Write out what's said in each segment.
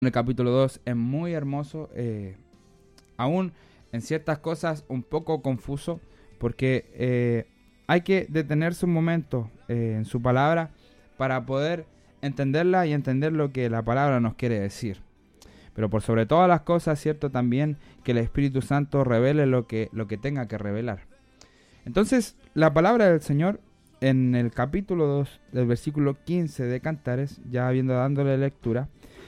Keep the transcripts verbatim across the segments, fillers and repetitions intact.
El capítulo dos es muy hermoso, eh, aún en ciertas cosas un poco confuso, porque eh, hay que detenerse un momento eh, en su palabra para poder entenderla y entender lo que la palabra nos quiere decir. Pero por sobre todas las cosas, cierto también que el Espíritu Santo revele lo que, lo que tenga que revelar. Entonces, la palabra del Señor en el capítulo dos del versículo quince de Cantares, ya habiendo dándole lectura,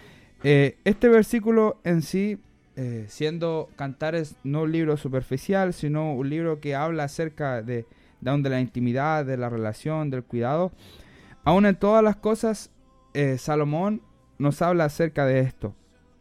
Eh, este versículo en sí, eh, siendo Cantares no un libro superficial, sino un libro que habla acerca de, de, de la intimidad, de la relación, del cuidado, aún en todas las cosas, eh, Salomón nos habla acerca de esto.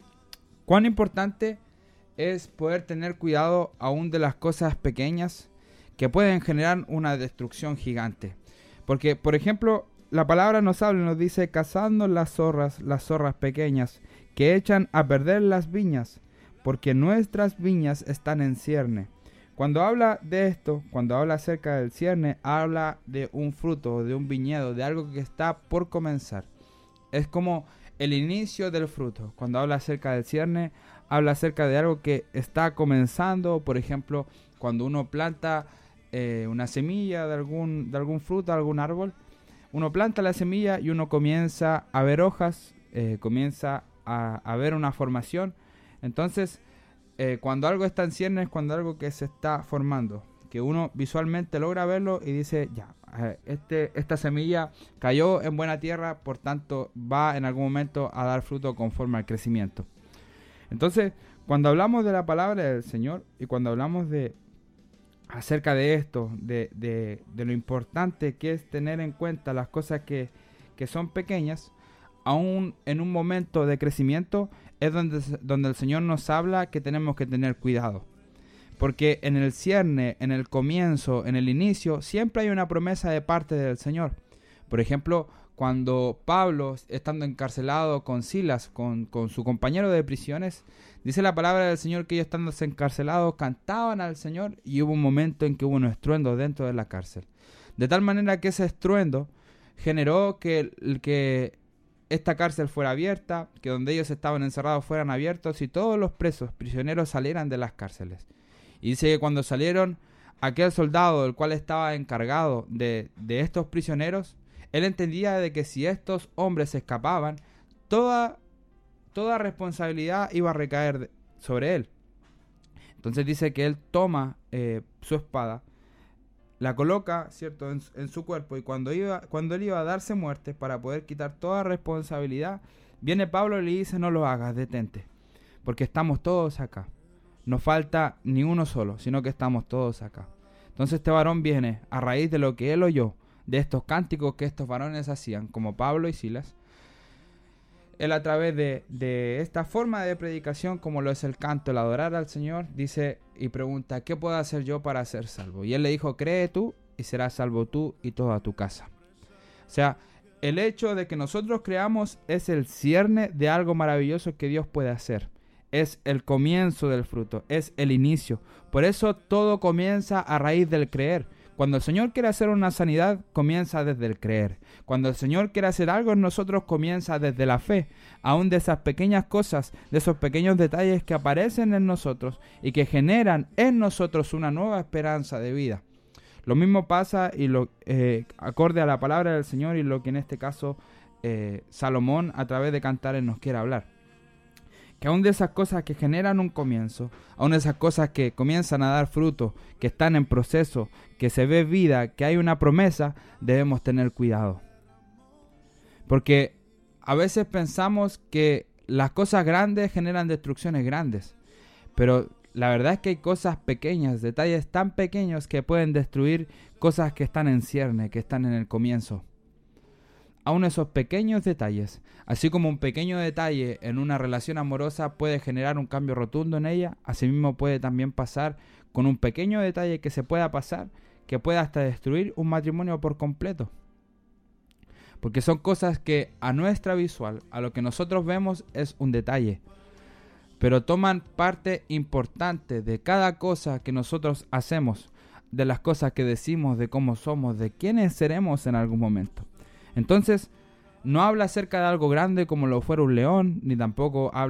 Cuán importante es poder tener cuidado aún de las cosas pequeñas que pueden generar una destrucción gigante. Porque, por ejemplo, la palabra nos habla y nos dice: cazando las zorras, las zorras pequeñas, que echan a perder las viñas, porque nuestras viñas están en cierne. Cuando habla de esto, cuando habla acerca del cierne, habla de un fruto, de un viñedo, de algo que está por comenzar. Es como el inicio del fruto. Cuando habla acerca del cierne, habla acerca de algo que está comenzando. Por ejemplo, cuando uno planta eh, una semilla de algún, de algún fruto, algún árbol, uno planta la semilla y uno comienza a ver hojas, eh, comienza a, a ver una formación. Entonces, eh, cuando algo está en ciernes, es cuando algo que se está formando, que uno visualmente logra verlo y dice: ya, este, esta semilla cayó en buena tierra, por tanto va en algún momento a dar fruto conforme al crecimiento. Entonces, cuando hablamos de la palabra del Señor y cuando hablamos de acerca de esto, de, de, de lo importante que es tener en cuenta las cosas que, que son pequeñas, aún en un momento de crecimiento, es donde, donde el Señor nos habla que tenemos que tener cuidado. Porque en el cierne, en el comienzo, en el inicio, siempre hay una promesa de parte del Señor. Por ejemplo, cuando Pablo, estando encarcelado con Silas, con, con su compañero de prisiones, dice la palabra del Señor que ellos, estando encarcelados, cantaban al Señor, y hubo un momento en que hubo un estruendo dentro de la cárcel. De tal manera que ese estruendo generó que, que esta cárcel fuera abierta, que donde ellos estaban encerrados fueran abiertos y todos los presos, prisioneros, salieran de las cárceles. Y dice que cuando salieron, aquel soldado, el cual estaba encargado de, de estos prisioneros, él entendía de que si estos hombres se escapaban, toda, toda responsabilidad iba a recaer sobre él. Entonces dice que él toma eh, su espada, la coloca, ¿cierto?, en, en su cuerpo, y cuando, iba, cuando él iba a darse muerte para poder quitar toda responsabilidad, viene Pablo y le dice: no lo hagas, detente, porque estamos todos acá. No falta ni uno solo, sino que estamos todos acá. Entonces este varón viene a raíz de lo que él oyó, de estos cánticos que estos varones hacían, como Pablo y Silas. Él, a través de, de esta forma de predicación, como lo es el canto, el adorar al Señor, dice y pregunta: ¿qué puedo hacer yo para ser salvo? Y él le dijo: cree tú y serás salvo tú y toda tu casa. O sea, el hecho de que nosotros creamos es el cierne de algo maravilloso que Dios puede hacer. Es el comienzo del fruto, es el inicio. Por eso todo comienza a raíz del creer. Cuando el Señor quiere hacer una sanidad, comienza desde el creer. Cuando el Señor quiere hacer algo en nosotros, comienza desde la fe. Aún de esas pequeñas cosas, de esos pequeños detalles que aparecen en nosotros y que generan en nosotros una nueva esperanza de vida. Lo mismo pasa y lo eh, acorde a la palabra del Señor, y lo que en este caso eh, Salomón a través de Cantares nos quiere hablar. Que aún de esas cosas que generan un comienzo, aún de esas cosas que comienzan a dar fruto, que están en proceso, que se ve vida, que hay una promesa, debemos tener cuidado. Porque a veces pensamos que las cosas grandes generan destrucciones grandes, pero la verdad es que hay cosas pequeñas, detalles tan pequeños que pueden destruir cosas que están en cierne, que están en el comienzo. Aún esos pequeños detalles, así como un pequeño detalle en una relación amorosa puede generar un cambio rotundo en ella, asimismo puede también pasar con un pequeño detalle que se pueda pasar, que pueda hasta destruir un matrimonio por completo. Porque son cosas que a nuestra visual, a lo que nosotros vemos, es un detalle, pero toman parte importante de cada cosa que nosotros hacemos, de las cosas que decimos, de cómo somos, de quiénes seremos en algún momento. Entonces, no habla acerca de algo grande como lo fuera un león, ni tampoco habla